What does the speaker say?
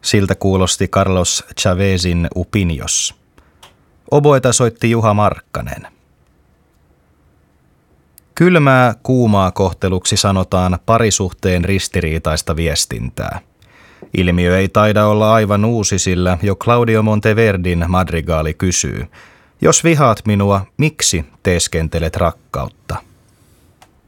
Siltä kuulosti Carlos Chávezin Upinjos. Oboeta soitti Juha Markkanen. Kylmää, kuumaa kohteluksi sanotaan parisuhteen ristiriitaista viestintää. Ilmiö ei taida olla aivan uusi, sillä jo Claudio Monteverdin madrigaali kysyy: jos vihaat minua, miksi teeskentelet rakkautta?